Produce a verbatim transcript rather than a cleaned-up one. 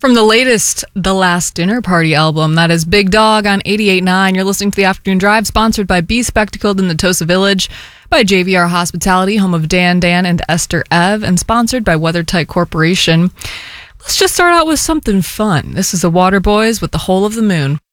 From the latest The Last Dinner Party album, that is Big Dog on eighty-eight point nine. You're listening to The Afternoon Drive, sponsored by Be Spectacled in the Tosa Village, by J V R Hospitality, home of Dan Dan and Esther Ev, and sponsored by WeatherTight Corporation. Let's just start out with something fun. This is the Waterboys with The Hole of the Moon.